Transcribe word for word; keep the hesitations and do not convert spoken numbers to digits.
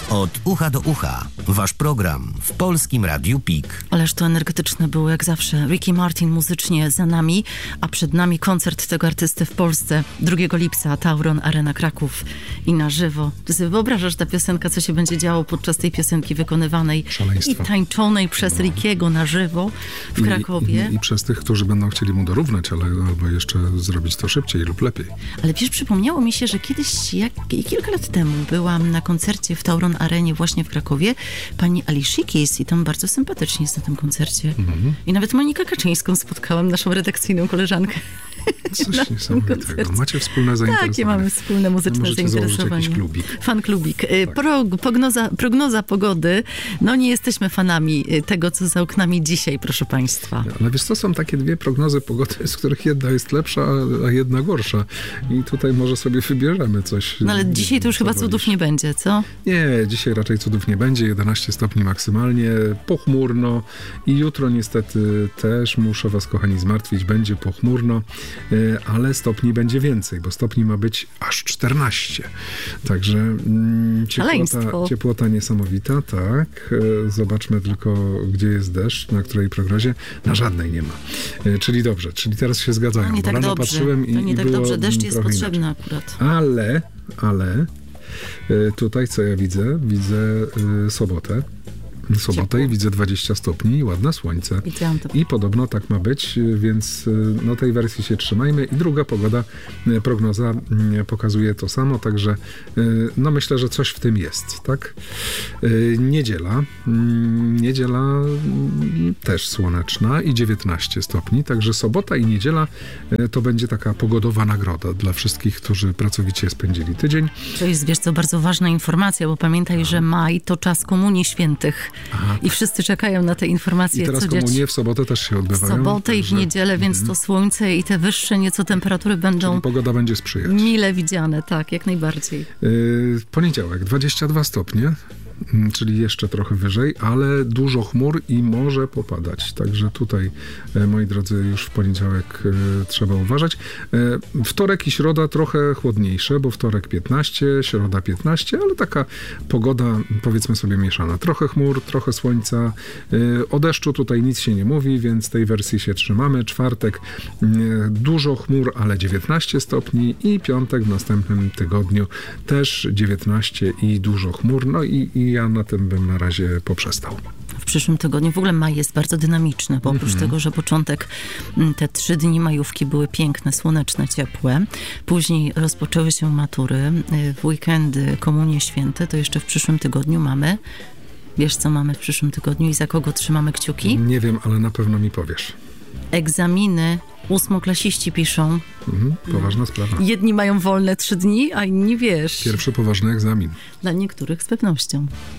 Od ucha do ucha. Wasz program w Polskim Radiu P I K. Ależ to energetyczne było jak zawsze. Ricky Martin muzycznie za nami, a przed nami koncert tego artysty w Polsce drugiego lipca, Tauron Arena Kraków i na żywo. Ty sobie wyobrażasz ta piosenka, co się będzie działo podczas tej piosenki wykonywanej Szaleństwo. i tańczonej przez no. Rickiego na żywo w Krakowie. I, i, I przez tych, którzy będą chcieli mu dorównać, ale albo jeszcze zrobić to szybciej lub lepiej. Ale wiesz, przypomniało mi się, że kiedyś, jak, kilka lat temu byłam na koncercie w Tauron Arenie właśnie w Krakowie, pani Alicia Keys i tam bardzo sympatycznie jest na tym koncercie. Mm-hmm. I nawet Monikę Kaczyńską spotkałam, naszą redakcyjną koleżankę. Coś niesamowitego. Macie wspólne zainteresowanie. Takie mamy wspólne muzyczne Możecie zainteresowanie. Możecie założyć jakiś klubik. Fan klubik. Tak. Pro, prognoza, prognoza pogody. No nie jesteśmy fanami tego, co za oknami dzisiaj, proszę państwa. Ale wiesz co, są takie dwie prognozy pogody, z których jedna jest lepsza, a jedna gorsza. I tutaj może sobie wybierzemy coś. No ale dzisiaj to już chyba cudów nie będzie, co? Nie, dzisiaj raczej cudów nie będzie. jedenaście stopni maksymalnie, pochmurno i jutro niestety też muszę was, kochani, zmartwić. Będzie pochmurno, ale stopni będzie więcej, bo stopni ma być aż czternaście. Także mm, ciepłota, ciepłota niesamowita, tak. Zobaczmy tylko, gdzie jest deszcz, na której prognozie. Na żadnej nie ma. Czyli dobrze, czyli teraz się zgadzają. To nie bo tak rano dobrze. patrzyłem i, to nie i tak było dobrze. Deszcz jest potrzebny inaczej. akurat. Ale, ale tutaj co ja widzę? Widzę y, sobotę. Sobotę Ciepło. I widzę dwadzieścia stopni i ładne słońce. To. I podobno tak ma być, więc no tej wersji się trzymajmy. I druga pogoda, prognoza pokazuje to samo, także no myślę, że coś w tym jest, tak? Niedziela. Niedziela też słoneczna i dziewiętnaście stopni, także sobota i niedziela to będzie taka pogodowa nagroda dla wszystkich, którzy pracowicie spędzili tydzień. To jest, wiesz co, bardzo ważna informacja, bo pamiętaj, że maj to czas Komunii Świętych. Aha. I wszyscy czekają na te informacje. I teraz co komunie w sobotę też się odbywają. W sobotę i w niedzielę, więc mm. to słońce i te wyższe nieco temperatury będą... Czyli pogoda będzie sprzyjać. Mile widziane, tak, jak najbardziej. Yy, poniedziałek, dwadzieścia dwa stopnie. Czyli jeszcze trochę wyżej, ale dużo chmur i może popadać. Także tutaj, moi drodzy, już w poniedziałek e, trzeba uważać. E, wtorek i środa trochę chłodniejsze, bo wtorek piętnaście, środa piętnaście, ale taka pogoda, powiedzmy sobie, mieszana. Trochę chmur, trochę słońca. E, o deszczu tutaj nic się nie mówi, więc tej wersji się trzymamy. Czwartek e, dużo chmur, ale dziewiętnaście stopni i piątek w następnym tygodniu też dziewiętnaście i dużo chmur. No i, i ja na tym bym na razie poprzestał. W przyszłym tygodniu w ogóle maj jest bardzo dynamiczny, bo oprócz mm-hmm. tego, że początek, te trzy dni majówki były piękne, słoneczne, ciepłe, później rozpoczęły się matury, w weekendy Komunie Święte, to jeszcze w przyszłym tygodniu mamy, wiesz co mamy w przyszłym tygodniu i za kogo trzymamy kciuki? Nie wiem, ale na pewno mi powiesz. Egzaminy ósmoklasiści piszą. Mhm, poważna sprawa. Jedni mają wolne trzy dni, a inni wiesz. Pierwszy poważny egzamin. Dla niektórych z pewnością.